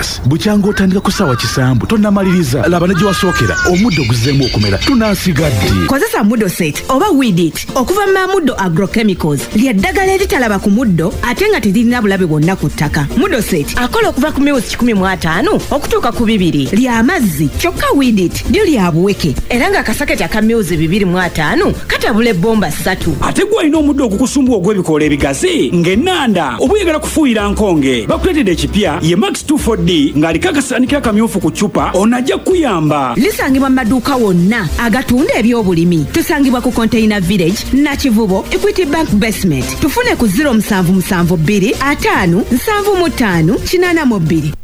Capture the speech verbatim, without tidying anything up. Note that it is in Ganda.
Plus bukyanga otandika ku ssaawa kisambu tonnamaliriza laba ne gye wasookera omuddo guzzeemu okumera tunaasigadde. Kozesa Mudoset oba Weedit okuva mu Muddo Agrochemicals ly'eddagala eritalaba ku muddo ate nga teririna bulabe bwonna ku ttaka. Mudoset akola okuva ku miwuzi kikumi mu ataano okutuuka ku bibiri lya mazzi kyokka Weedit lyo lya buweke era nga akasaketi aka miwuzi bibiri mu ataano katabula ebbomba ssatu. Ate gwe alina omuddo ogukusumbuwa ogw'ebikoola ebigazi ng'ennanda oba oyagala kufuuyira nkonge bakuleetedde ekipya ye Max two four D ng'aliko akasaanikira akamyufu ku ccupa onajja kuyamba. Lisangibwa mu maduuka wonna agatunda eby'obulimi. Tusangibwa ku Container Village Nakivubo Equity Bank Basement. Tufune ku zero seven seven two ataano seven five ttaano kinaana mu bbiri.